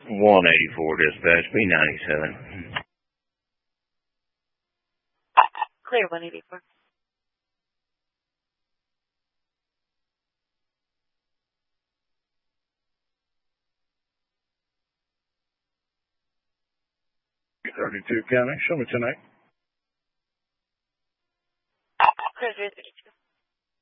184 dispatch, B97. Clear 184. .32 County, show me tonight. Clear 332.